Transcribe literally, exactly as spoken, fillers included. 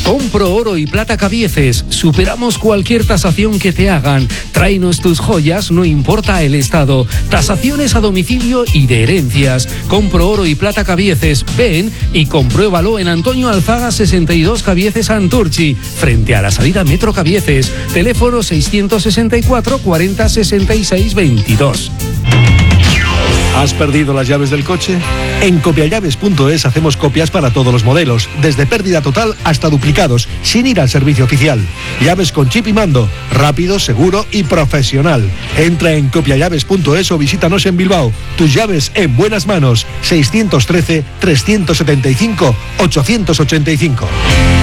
Compro Oro y Plata Cabieces. Superamos cualquier tasación que te hagan. Tráenos tus joyas, no importa el estado. Tasaciones a domicilio y de herencias. Compro Oro y Plata Cabieces. Ven y compruébalo en Antonio Alzaga sesenta y dos Cabieces Anturchi, frente a la salida Metro Cabieces. Teléfono seiscientos sesenta y cuatro cuarenta sesenta y seis veintidós. ¿Has perdido las llaves del coche? En copiallaves punto es hacemos copias para todos los modelos, desde pérdida total hasta duplicados, sin ir al servicio oficial. Llaves con chip y mando, rápido, seguro y profesional. Entra en copiallaves punto es o visítanos en Bilbao. Tus llaves en buenas manos. seiscientos trece, trescientos setenta y cinco, ochocientos ochenta y cinco.